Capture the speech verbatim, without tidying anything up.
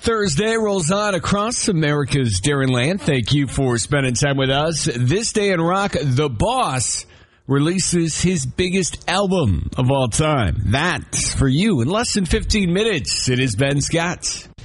Thursday rolls on across America's Darren Land. Thank you for spending time with us. This day in rock, The Boss releases his biggest album of all time. That's for you in less than fifteen minutes. It is Ben Scott.